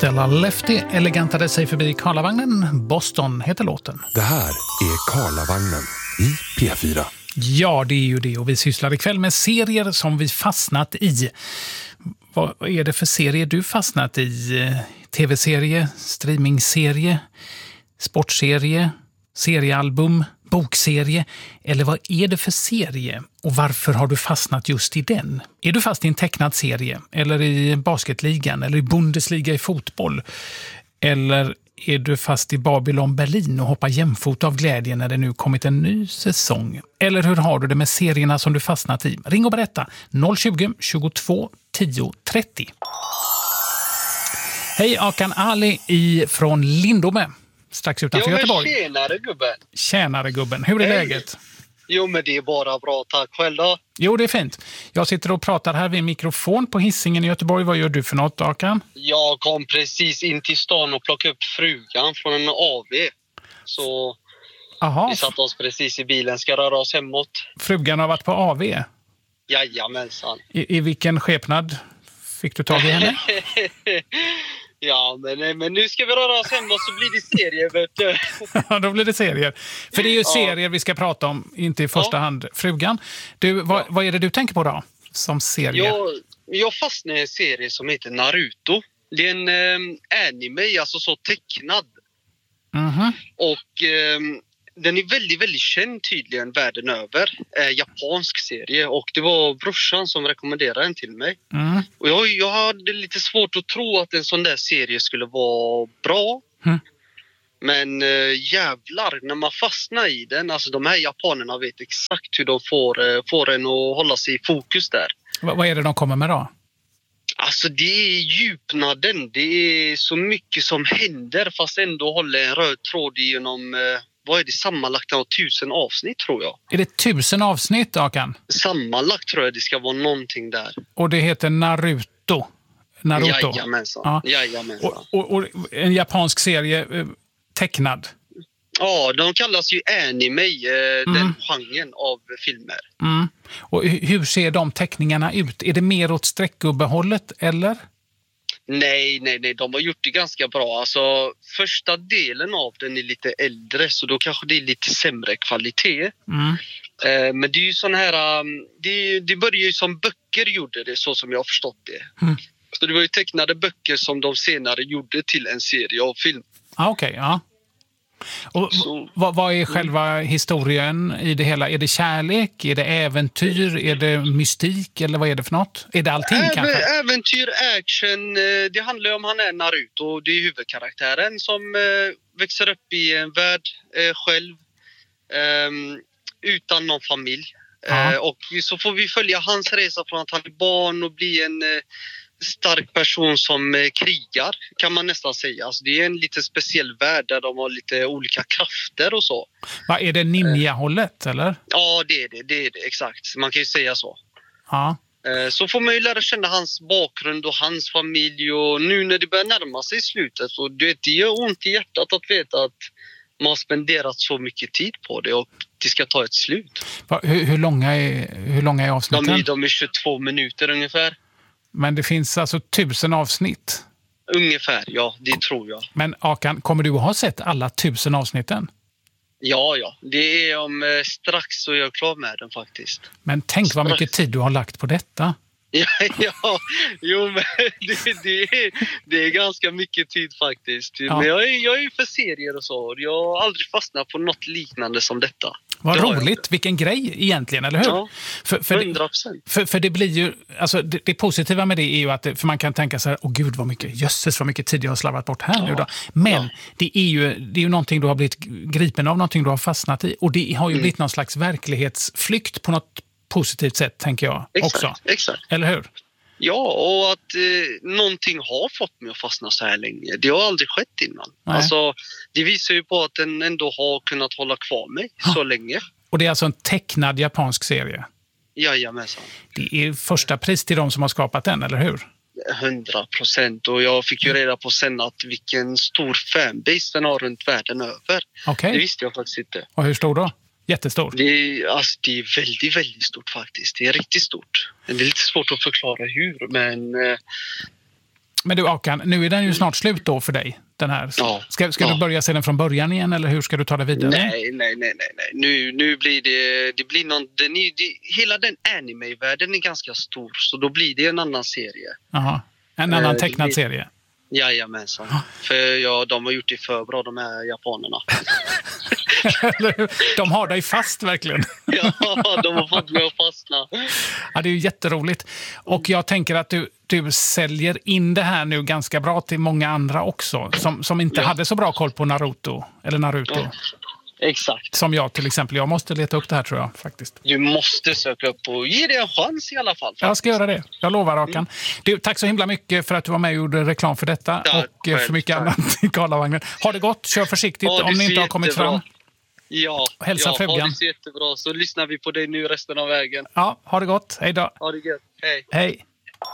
Stella Lefty elegantade sig förbi Karlavagnen. Boston heter låten. Det här är Karlavagnen i P4. Ja, det är ju det. Och vi sysslar ikväll med serier som vi fastnat i. Vad är det för serier du fastnat i? TV-serie, streamingserie, sportserie, seriealbum, bokserie? Eller vad är det för serie? Och varför har du fastnat just i den? Är du fast i en tecknad serie? Eller i basketligan? Eller i Bundesliga i fotboll? Eller är du fast i Babylon Berlin och hoppar jämfota av glädje när det nu kommit en ny säsong? Eller hur har du det med serierna som du fastnat i? Ring och berätta. 020 22 10 30. Hej, Akan Ali från Lindome. Strax utanför Göteborg. Tjenare gubben. Tjänare gubben. Hur är läget? Jo, men det är bara bra. Tack själv då. Jo, det är fint. Jag sitter och pratar här vid en mikrofon på Hisingen i Göteborg. Vad gör du för något, Akan? Jag kom precis in till stan och plockade upp frugan från en AV. Så vi satt oss precis i bilen. Ska röra oss hemåt. Frugan har varit på AV? Jajamensan. I vilken skepnad fick du tag i henne? Ja, men nu ska vi röra oss hemåt så blir det serier, vet du. Ja, då blir det serier. För det är ju serier vi ska prata om, inte i första hand frugan. Du, vad är det du tänker på då, som serie? Jag fastnade i en serie som heter Naruto. Det är en anime, alltså så tecknad. Mhm. Och den är väldigt, väldigt känd tydligen världen över. Japansk serie. Och det var brorsan som rekommenderade den till mig. Mm. Och jag hade lite svårt att tro att en sån där serie skulle vara bra. Mm. Men jävlar, när man fastnar i den. Alltså de här japanerna vet exakt hur de får en att hålla sig i fokus där. Vad är det de kommer med då? Alltså det är djupnaden. Det är så mycket som händer fast ändå håller en röd tråd genom... vad är det sammanlagt av 1000 avsnitt tror jag. Är det 1000 avsnitt, Akan? Sammanlagt tror jag det ska vara någonting där. Och det heter Naruto? Jajamensan. Ja. Jajamensan. Och en japansk serie tecknad? Ja, de kallas ju anime, den genren av filmer. Mm. Och hur ser de teckningarna ut? Är det mer åt streckgubbehållet, eller? Nej. De har gjort det ganska bra. Alltså, första delen av den är lite äldre så då kanske det är lite sämre kvalitet. Mm. Men det är ju sån här... Det börjar ju som böcker gjorde det, så som jag har förstått det. Mm. Så det var ju tecknade böcker som de senare gjorde till en serie av film. Okej, ja. Och vad är själva historien i det hela? Är det kärlek? Är det äventyr? Är det mystik? Eller vad är det för något? Är det allting kanske? Äventyr, action. Det handlar ju om han är Naruto. Det är huvudkaraktären som växer upp i en värld själv. Utan någon familj. Och så får vi följa hans resa från att han är barn och bli en... stark person som krigar kan man nästan säga. Alltså, det är en lite speciell värld där de har lite olika krafter och så. Är det ninja-hållet eller? Ja, det är det exakt. Man kan ju säga så. Ja. Så får man ju lära känna hans bakgrund och hans familj och nu när det börjar närma sig slutet så det gör ont i hjärtat att veta att man har spenderat så mycket tid på det och det ska ta ett slut. Hur långa är avsnitten? De är 22 minuter ungefär. Men det finns alltså 1000 avsnitt? Ungefär, ja, det tror jag. Men Akan, kommer du att ha sett alla 1000 avsnitten? Ja. Det är om strax så är jag klar med den faktiskt. Men tänk vad mycket tid du har lagt på detta. Ja. Jo, men det är ganska mycket tid faktiskt. Ja. Men jag är ju för serier och så. Jag har aldrig fastnat på något liknande som detta. Vad roligt, vilken grej egentligen, eller hur? Ja, 100%. För det blir ju, alltså det positiva med det är ju att, för man kan tänka så här, gud vad mycket tid jag har slarvat bort här nu då. Men det är ju någonting du har blivit gripen av, någonting du har fastnat i. Och det har ju blivit någon slags verklighetsflykt på något positivt sätt, tänker jag också. Exakt. Eller hur? Ja, och att någonting har fått mig att fastna så här länge. Det har aldrig skett innan. Nej. Alltså, det visar ju på att den ändå har kunnat hålla kvar mig så länge. Och det är alltså en tecknad japansk serie? Jajamensan. Det är första pris till de som har skapat den, eller hur? 100%. Och jag fick ju reda på sen att vilken stor fanbase den har runt världen över. Okay. Det visste jag faktiskt inte. Och hur stor då? Jättestor? Det är väldigt, väldigt stort faktiskt. Det är riktigt stort. Det är lite svårt att förklara hur, men Men du Akan, nu är den ju snart slut då för dig, den här. Ja. Ska du börja se den från början igen, eller hur ska du ta det vidare? Nej. Nu blir det blir någon, hela den anime-världen är ganska stor, så då blir det en annan serie. Jaha, en annan tecknad serie. Jajamensan. För de har gjort det för bra, de här japanerna. De har dig fast verkligen. Ja, de har fått mig att fastna. Ja, det är ju jätteroligt. Och jag tänker att du säljer in det här nu ganska bra till många andra också. Som inte hade så bra koll på Naruto. Ja, exakt. Som jag till exempel. Jag måste leta upp det här tror jag faktiskt. Du måste söka upp och ge det en chans i alla fall. Jag ska göra det. Jag lovar Akan. Tack så himla mycket för att du var med och gjorde reklam för detta. Och för mycket annat i Karlavagnen. Ha det gott. Kör försiktigt om ni inte har kommit fram. Ja, hälsa frugan. Ha det så jättebra. Så lyssnar vi på dig nu resten av vägen. Ja, ha det gott. Hej då. Ha det gött. Hej. Hej.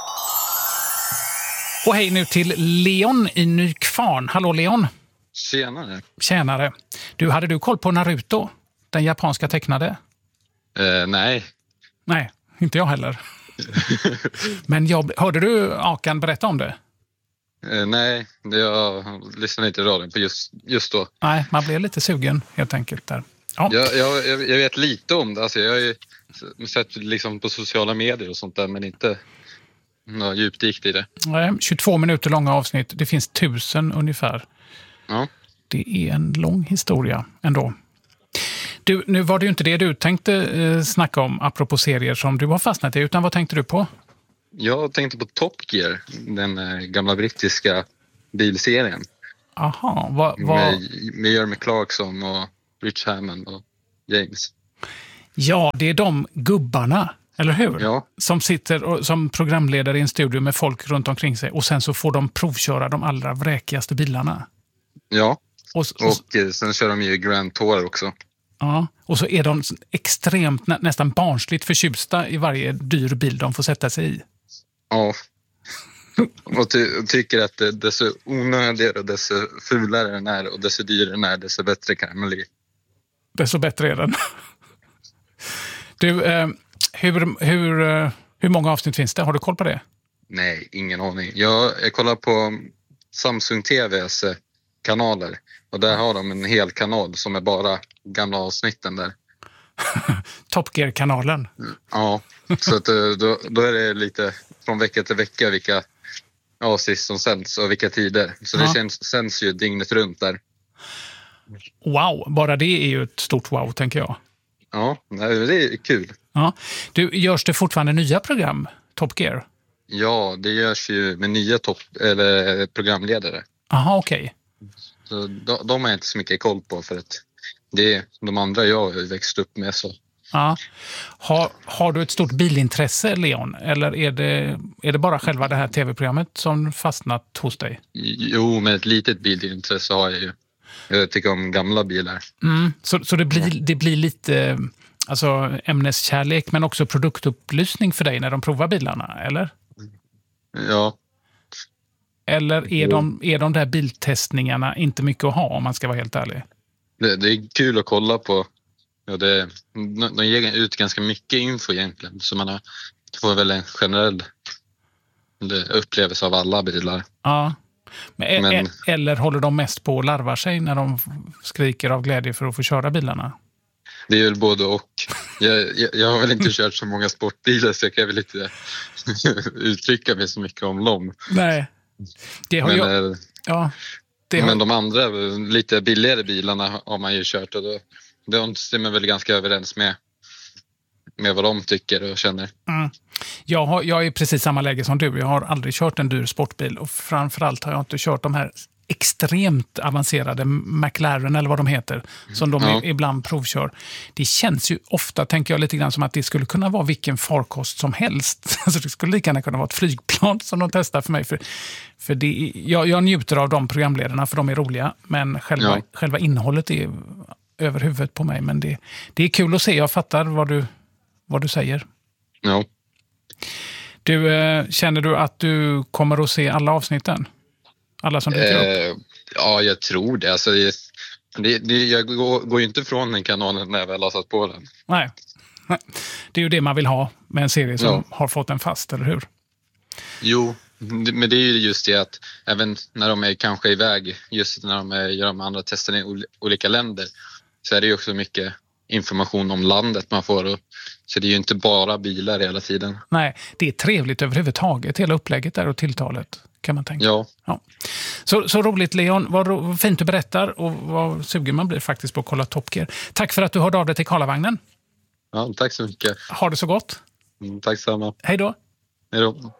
Och hej nu till Leon i Nykvarn. Hallå Leon. Tjänare. Hade du koll på Naruto? Den japanska tecknade? Nej. Nej, inte jag heller. Men hörde du Akan berätta om det? Nej, jag lyssnade inte i radion på just då. Nej, man blir lite sugen helt enkelt där. Ja. Jag vet lite om det. Alltså, jag har ju sett liksom på sociala medier och sånt där, men inte djupdykt i det. Nej, 22 minuter långa avsnitt. Det finns 1000 ungefär. Ja. Det är en lång historia ändå. Nu var det ju inte det du tänkte snacka om apropå serier som du har fastnat i, utan vad tänkte du på? Jag tänkte på Top Gear, den gamla brittiska bilserien. Aha, med Jeremy Clarkson och Rich Hammond och James. Ja, det är de gubbarna, eller hur? Ja. Som sitter som programledare i en studio med folk runt omkring sig och sen så får de provköra de allra vräkigaste bilarna. Ja, och sen kör de ju Grand Tour också. Ja, och så är de extremt, nästan barnsligt förtjusta i varje dyr bil de får sätta sig i. Ja, och tycker att desto onödigare, desto fulare den är och desto dyrare den är, desto bättre kan den bli. Desto bättre är den. Du, hur många avsnitt finns det? Har du koll på det? Nej, ingen aning. Jag kollar på Samsung TVs kanaler och där har de en hel kanal som är bara gamla avsnitten där. Top Gear-kanalen. Ja, så att, då är det lite från vecka till vecka vilka avsnitt som sänds och vilka tider. Så det sänds ju dygnet runt där. Wow, bara det är ju ett stort wow, tänker jag. Ja, det är kul. Ja. Görs det fortfarande nya program, Top Gear? Ja, det görs ju med nya programledare. Aha, okej. Så de har jag inte så mycket koll på för att det är de andra jag har växt upp med. Så. Ja. Har du ett stort bilintresse, Leon? Eller är det bara själva det här tv-programmet som fastnat hos dig? Jo, med ett litet bilintresse har jag ju. Jag tycker om gamla bilar. Så det blir lite ämneskärlek men också produktupplysning för dig när de provar bilarna, eller? Ja. Eller är de där biltestningarna inte mycket att ha om man ska vara helt ärlig? Det är kul att kolla på. Ja, de ger ut ganska mycket info egentligen. Så man får väl en generell upplevelse av alla bilar. Ja. Eller håller de mest på att larva sig när de skriker av glädje för att få köra bilarna? Det är väl både och. Jag har väl inte kört så många sportbilar så jag kan väl inte uttrycka mig så mycket om dem. Nej. Men de andra lite billigare bilarna har man ju kört och de stämmer väl ganska överens med vad de tycker och känner. Jag är precis samma läge som du. Jag har aldrig kört en dyr sportbil och framförallt har jag inte kört de här extremt avancerade McLaren eller vad de heter som de ibland provkör. Det känns ju ofta, tänker jag lite grann, som att det skulle kunna vara vilken farkost som helst. Alltså det skulle lika gärna kunna vara ett flygplan som de testar för mig. För jag njuter av de programledarna för de är roliga, men själva innehållet är över huvudet på mig. Men det är kul att se, jag fattar vad du säger. Ja. Känner du att du kommer att se alla avsnitten? Alla som dyker upp? Ja, jag tror det. Alltså, jag går ju inte från den kanalen när jag väl har satt på den. Nej, det är ju det man vill ha med en serie som har fått en fast, eller hur? Jo, Men det är ju just det att även när de är kanske iväg, just när de gör de andra testerna i olika länder, så är det ju också mycket information om landet man får. Så det är ju inte bara bilar hela tiden. Nej, det är trevligt överhuvudtaget, hela upplägget där och tilltalet, kan man tänka. Ja. Så roligt, Leon. Vad fint du berättar och vad sugen man blir faktiskt på att kolla Top Gear. Tack för att du hörde av dig till Karlavagnen. Ja, tack så mycket. Ha det så gott. Tack samma. Hej då. Hej då.